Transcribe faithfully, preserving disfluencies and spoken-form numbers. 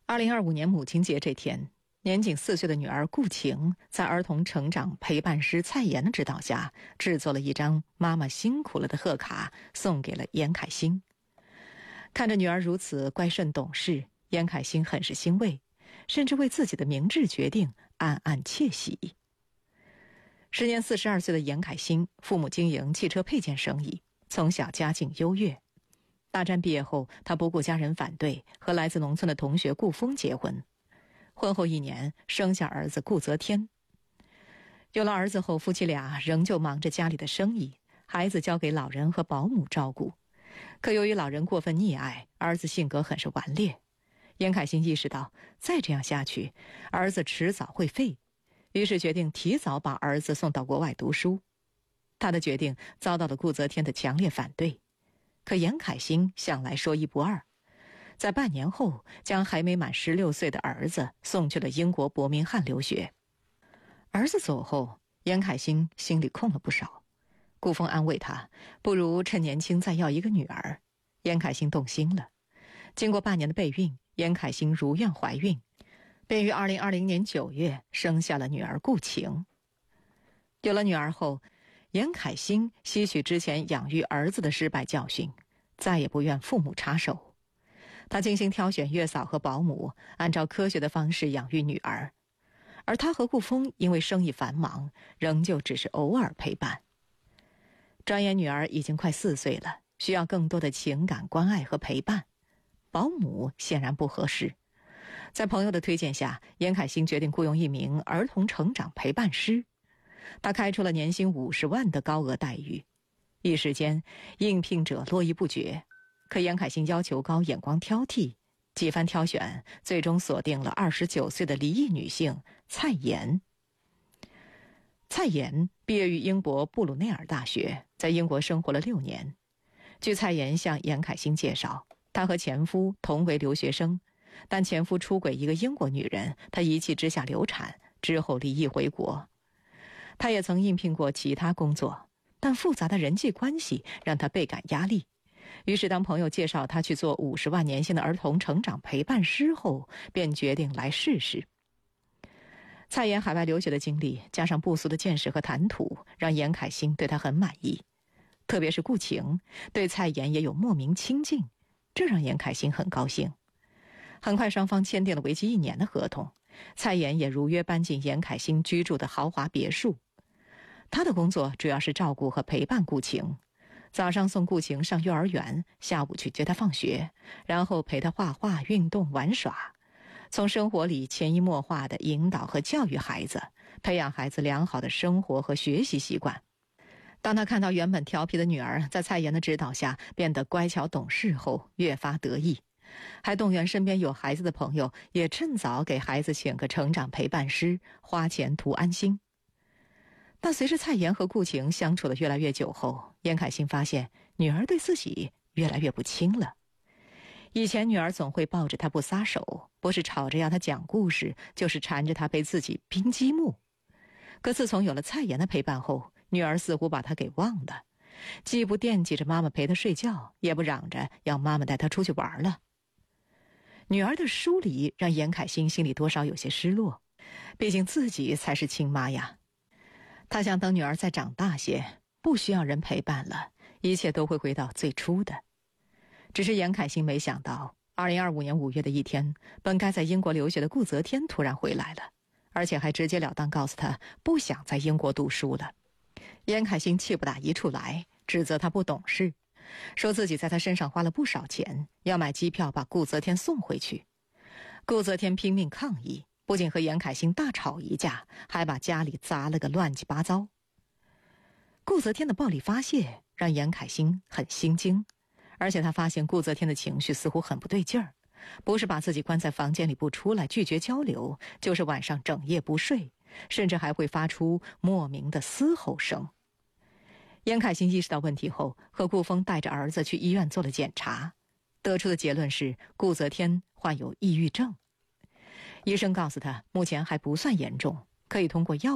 二零二五年母亲节这天，年仅四岁的女儿顾晴在儿童成长陪伴师蔡妍的指导下，制作了一张妈妈辛苦了的贺卡，送给了严凯欣。看着女儿如此乖顺懂事，严凯欣很是欣慰，甚至为自己的明智决定暗暗窃喜。时年四十二岁的严凯欣，父母经营汽车配件生意，从小家境优越。大专毕业后，他不顾家人反对，和来自农村的同学顾峰结婚。婚后一年，生下儿子顾泽天。有了儿子后，夫妻俩仍旧忙着家里的生意，孩子交给老人和保姆照顾。可由于老人过分溺爱，儿子性格很是顽劣。严凯欣意识到，再这样下去，儿子迟早会废，于是决定提早把儿子送到国外读书。他的决定遭到了顾泽天的强烈反对。可严凯欣向来说一不二，在半年后将还没满十六岁的儿子送去了英国伯明翰留学。儿子走后，严凯欣心里空了不少。顾峰安慰他，不如趁年轻再要一个女儿。严凯欣动心了。经过半年的备孕，严凯欣如愿怀孕，便于二零二零年九月生下了女儿顾晴。有了女儿后，严凯欣吸取之前养育儿子的失败教训，再也不愿父母插手。他精心挑选月嫂和保姆，按照科学的方式养育女儿。而他和顾峰因为生意繁忙，仍旧只是偶尔陪伴。转眼女儿已经快四岁了，需要更多的情感关爱和陪伴。保姆显然不合适。在朋友的推荐下，严凯欣决定雇佣一名儿童成长陪伴师。他开出了年薪五十万的高额待遇，一时间应聘者络绎不绝。可严凯欣要求高，眼光挑剔，几番挑选，最终锁定了二十九岁的离异女性蔡妍。蔡妍毕业于英国布鲁内尔大学，在英国生活了六年。据蔡妍向严凯欣介绍，她和前夫同为留学生，但前夫出轨一个英国女人，她一气之下流产，之后离异回国。他也曾应聘过其他工作，但复杂的人际关系让他倍感压力。于是当朋友介绍他去做五十万年薪的儿童成长陪伴师后，便决定来试试。蔡妍海外留学的经历，加上不俗的见识和谈吐，让严凯欣对他很满意。特别是顾晴，对蔡妍也有莫名亲近，这让严凯欣很高兴。很快双方签订了为期一年的合同，蔡妍也如约搬进严凯欣居住的豪华别墅。他的工作主要是照顾和陪伴顾晴，早上送顾晴上幼儿园，下午去接她放学，然后陪她画画、运动、玩耍，从生活里潜移默化地引导和教育孩子，培养孩子良好的生活和学习习惯。当他看到原本调皮的女儿在蔡妍的指导下变得乖巧懂事后，越发得意，还动员身边有孩子的朋友也趁早给孩子请个成长陪伴师，花钱图安心。但随着蔡妍和顾晴相处的越来越久后，严凯欣发现女儿对自己越来越不亲了。以前女儿总会抱着她不撒手，不是吵着要她讲故事，就是缠着她陪自己拼积木。可自从有了蔡妍的陪伴后，女儿似乎把她给忘了，既不惦记着妈妈陪她睡觉，也不嚷着要妈妈带她出去玩了。女儿的疏离让严凯欣心里多少有些失落，毕竟自己才是亲妈呀。他想等女儿再长大些，不需要人陪伴了，一切都会回到最初的。只是严凯欣没想到，二零二五年五月的一天，本该在英国留学的顾泽天突然回来了，而且还直截了当告诉他不想在英国读书了。严凯欣气不打一处来，指责他不懂事，说自己在他身上花了不少钱，要买机票把顾泽天送回去。顾泽天拼命抗议，不仅和严凯欣大吵一架，还把家里砸了个乱七八糟。顾泽天的暴力发泄让严凯欣很心惊，而且他发现顾泽天的情绪似乎很不对劲儿，不是把自己关在房间里不出来拒绝交流，就是晚上整夜不睡，甚至还会发出莫名的嘶吼声。严凯欣意识到问题后，和顾峰带着儿子去医院做了检查，得出的结论是顾泽天患有抑郁症。医生告诉他，目前还不算严重，可以通过药